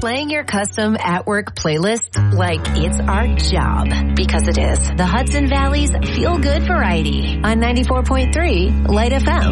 playing your custom at-work playlist like it's our job, because it is. The Hudson Valley's feel-good variety on 94.3 Light FM.